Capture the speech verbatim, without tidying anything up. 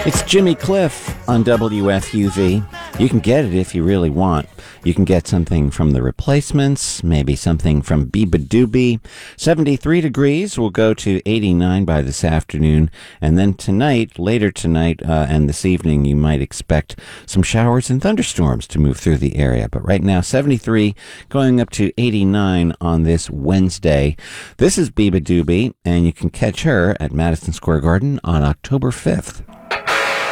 It's Jimmy Cliff on W F U V. You can get it if you really want. You can get something from The Replacements, maybe something from Beabadoobee. seventy-three degrees. We'll go to eighty-nine by this afternoon. And then tonight, later tonight uh, and this evening, you might expect some showers and thunderstorms to move through the area. But right now, seventy-three going up to eighty-nine on this Wednesday. This is Beabadoobee, and you can catch her at Madison Square Garden on October fifth.